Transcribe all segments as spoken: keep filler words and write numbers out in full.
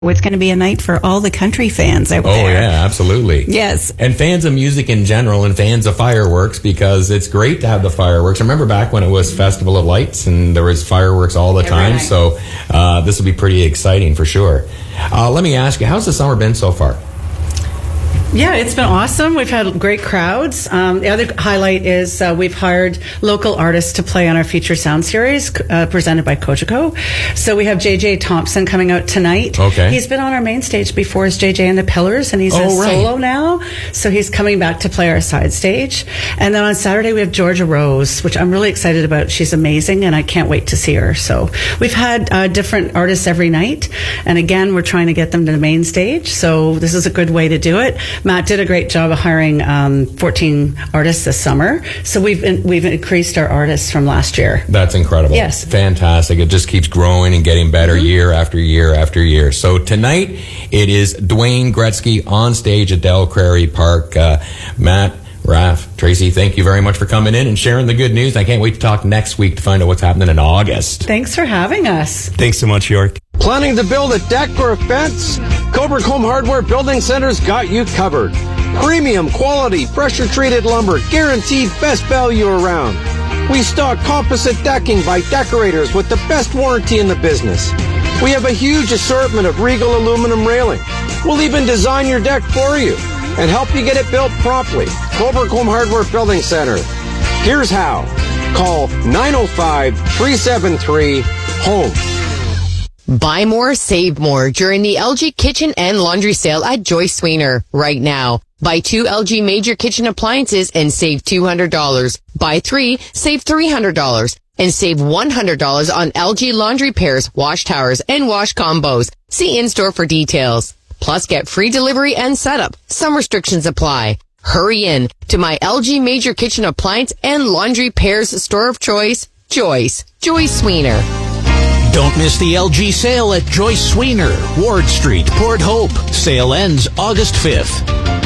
It's going to be a night for all the country fans out oh, there. Oh, yeah, absolutely. Yes. And fans of music in general and fans of fireworks, because it's great to have the fireworks. I remember back when it was Festival of Lights and there was fireworks all the time. Right. So uh, this will be pretty exciting for sure. Uh, let me ask you, how's the summer been so far? Yeah, it's been awesome. We've had great crowds. Um, the other highlight is uh, we've hired local artists to play on our feature sound series uh, presented by Kojiko. So we have J J Thompson coming out tonight. Okay. He's been on our main stage before as J J and the Pillars, and he's Oh, a right. solo now. So he's coming back to play our side stage. And then on Saturday we have Georgia Rose, which I'm really excited about. She's amazing, and I can't wait to see her. So we've had uh, different artists every night. And again, we're trying to get them to the main stage. So this is a good way to do it. Matt did a great job of hiring um, fourteen artists this summer. So we've in, we've increased our artists from last year. That's incredible. Yes. Fantastic. It just keeps growing and getting better Mm-hmm. year after year after year. So tonight it is Dwayne Gretzky on stage at Del Prairie Park. Uh, Matt, Raph, Tracy, thank you very much for coming in and sharing the good news. I can't wait to talk next week to find out what's happening in August. Thanks for having us. Thanks so much, York. Planning to build a deck or a fence? Coburg Home Hardware Building Center's got you covered. Premium quality, pressure treated lumber, guaranteed best value around. We stock composite decking by Decorators with the best warranty in the business. We have a huge assortment of Regal aluminum railing. We'll even design your deck for you and help you get it built properly. Coburg Home Hardware Building Center. Here's how. Call nine oh five, three seven three, HOME. Buy more, save more during the L G Kitchen and Laundry Sale at Joyce Sweener right now. Buy two L G major kitchen appliances and save two hundred dollars. Buy three, save three hundred dollars. And save one hundred dollars on L G laundry pairs, wash towers, and wash combos. See in-store for details. Plus, get free delivery and setup. Some restrictions apply. Hurry in to my L G major kitchen appliance and laundry pairs store of choice, Joyce. Joyce Sweener. Don't miss the L G sale at Joyce Sweener, Ward Street, Port Hope. Sale ends August fifth.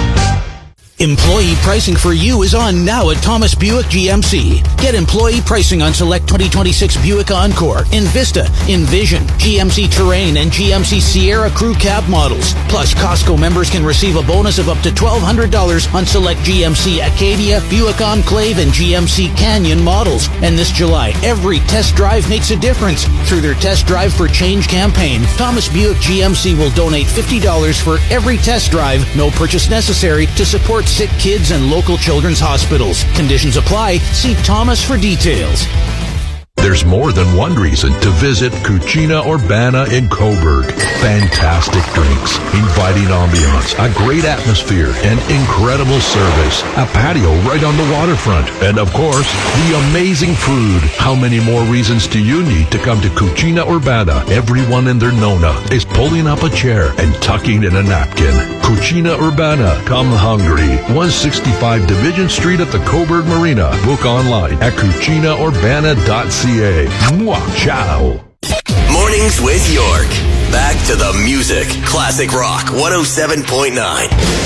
Employee pricing for you is on now at Thomas Buick G M C. Get employee pricing on select twenty twenty-six Buick Encore, Envista, Envision, G M C Terrain, and G M C Sierra Crew Cab models. Plus, Costco members can receive a bonus of up to twelve hundred dollars on select G M C Acadia, Buick Enclave, and G M C Canyon models. And this July, every test drive makes a difference. Through their Test Drive for Change campaign, Thomas Buick G M C will donate fifty dollars for every test drive, no purchase necessary, to support sick kids and local children's hospitals. Conditions apply. See Thomas for details. There's more than one reason to visit Cucina Urbana in Coburg. Fantastic drinks, inviting ambiance, a great atmosphere, and incredible service. A patio right on the waterfront. And of course, the amazing food. How many more reasons do you need to come to Cucina Urbana? Everyone and their nona is pulling up a chair and tucking in a napkin. Cucina Urbana. Come hungry. one sixty-five Division Street at the Coburg Marina. Book online at cucina urbana dot c a. Mwah, ciao. Mornings with York. Back to the music. Classic Rock one oh seven point nine.